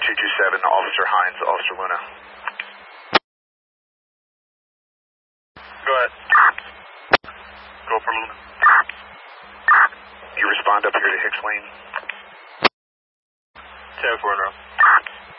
227, Officer Hines, Officer Luna. Go ahead. Go for Luna. You respond up here to Hicks Lane. 10-4 in row.